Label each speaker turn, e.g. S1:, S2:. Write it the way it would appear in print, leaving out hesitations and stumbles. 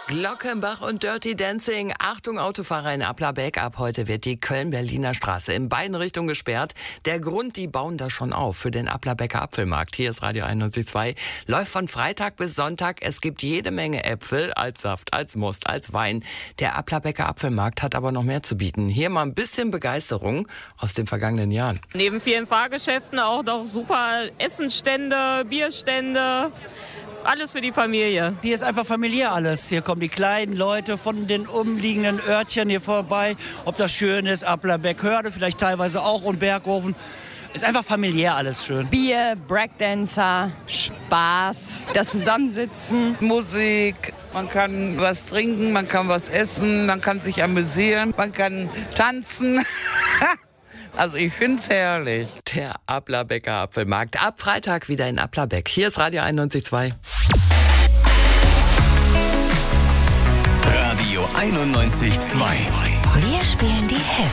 S1: Glockenbach und Dirty Dancing. Achtung, Autofahrer in Applerbeck. Ab heute wird die Köln-Berliner Straße in beiden Richtungen gesperrt. Der Grund, die bauen da schon auf für den Applerbecker Apfelmarkt. Hier ist Radio 91.2. Läuft von Freitag bis Sonntag. Es gibt jede Menge Äpfel als Saft, als Most, als Wein. Der Applerbecker Apfelmarkt hat aber noch mehr zu bieten. Hier mal ein bisschen Begeisterung aus den vergangenen Jahren.
S2: Neben vielen Fahrgeschäften auch noch super Essenstände, Bierstände. Alles für die Familie.
S3: Hier ist einfach familiär alles. Hier kommen die kleinen Leute von den umliegenden Örtchen hier vorbei. Ob das schön ist, Applerbeck, Hörde vielleicht teilweise auch und Berghofen. Ist einfach familiär alles schön.
S4: Bier, Breakdancer, Spaß, das Zusammensitzen.
S5: Musik, man kann was trinken, man kann was essen, man kann sich amüsieren, man kann tanzen. Also ich finde es herrlich.
S1: Der Applerbecker Apfelmarkt. Ab Freitag wieder in Applerbeck. Hier ist Radio 91.2.
S6: Radio 91.2.
S7: Wir spielen die Hits.